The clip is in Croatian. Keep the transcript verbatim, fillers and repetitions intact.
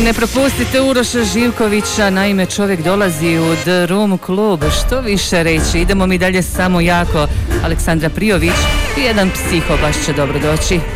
Ne propustite Uroša Živkovića, naime čovjek dolazi u The Room klub. Što više reći, idemo mi dalje samo jako. Aleksandra Prijović i jedan psiho baš će dobro doći.